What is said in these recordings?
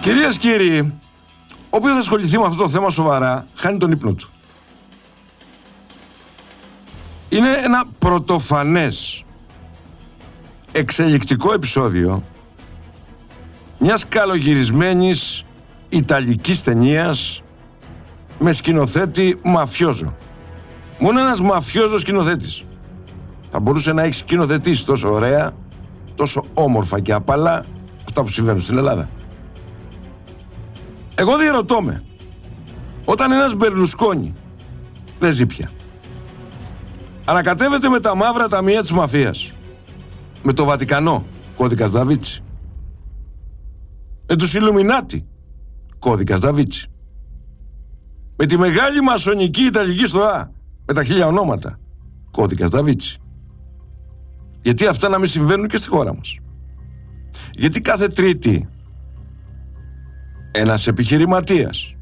Κυρίες και κύριοι, όποιος θα ασχοληθεί με αυτό το θέμα σοβαρά, χάνει τον ύπνο του. Είναι ένα πρωτοφανές εξελικτικό επεισόδιο μιας καλογυρισμένης ιταλικής ταινίας με σκηνοθέτη μαφιόζο. Μόνο ένας μαφιόζο σκηνοθέτης θα μπορούσε να έχει σκηνοθετήσει τόσο ωραία, τόσο όμορφα και απαλά αυτά που συμβαίνουν στην Ελλάδα. Εγώ διερωτώ με, όταν ένας Μπερλουσκόνι δεν ζει πια, ανακατεύεται με τα μαύρα ταμεία της μαφίας, με το Βατικανό, κώδικας Ντα Βίντσι, με τους Ιλουμινάτι, κώδικας Ντα Βίντσι, με τη μεγάλη μασονική Ιταλική στοά, με τα 1000 ονόματα, κώδικας Ντα Βίντσι. Γιατί αυτά να μην συμβαίνουν και στη χώρα μας? Γιατί κάθε Τρίτη ένας επιχειρηματίας,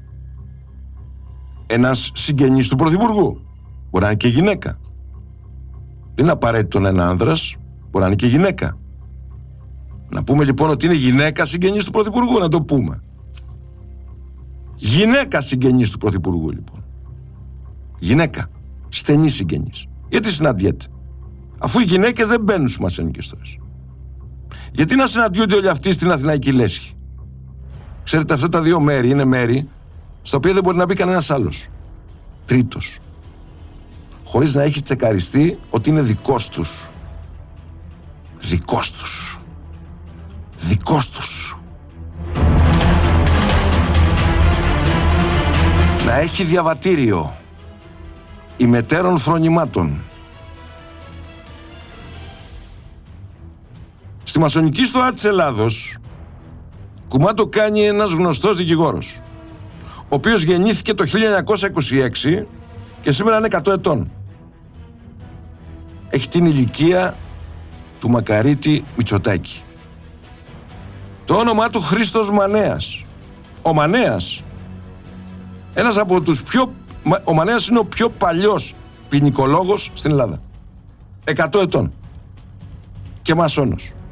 ένας συγγενής του Πρωθυπουργού, μπορεί να είναι και γυναίκα, δεν είναι απαραίτητο να είναι άνδρας, μπορεί να είναι και γυναίκα. Να πούμε λοιπόν ότι είναι γυναίκα συγγενής του Πρωθυπουργού, να το πούμε. Γυναίκα συγγενής του Πρωθυπουργού λοιπόν. Γυναίκα, στενή συγγενής. Γιατί συναντιέται? Αφού οι γυναίκες δεν μπαίνουν στις μασονικές στοές. Γιατί να συναντιούνται όλοι αυτοί στην Αθηναϊκή Λέσχη? Ξέρετε, αυτά τα δύο μέρη είναι μέρη στα οποία δεν μπορεί να μπει κανένας άλλος, τρίτος, χωρίς να έχει τσεκαριστεί ότι είναι δικός τους. Δικός τους. Δικός τους. Να έχει διαβατήριο ημετέρων φρονημάτων. Στη μασονική στοά της Ελλάδος κουμάντο κάνει ένας γνωστός δικηγόρος, ο οποίος γεννήθηκε το 1926 και σήμερα είναι 100 ετών. Έχει την ηλικία του Μακαρίτη Μητσοτάκη. Το όνομά του Χρήστος Μανέας. Ο Μανέας, ένας από τους ο Μανέας είναι ο πιο παλιός ποινικολόγος στην Ελλάδα. 100 ετών. Και μασόνος.